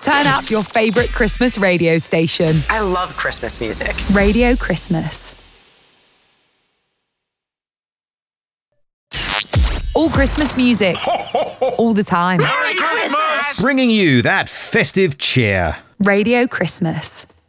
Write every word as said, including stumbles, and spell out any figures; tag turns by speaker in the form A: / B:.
A: Turn up your favourite Christmas radio station.
B: I love Christmas music.
A: Radio Christmas. All Christmas music. All the time.
C: Merry Christmas! Bringing you that festive cheer.
A: Radio Christmas.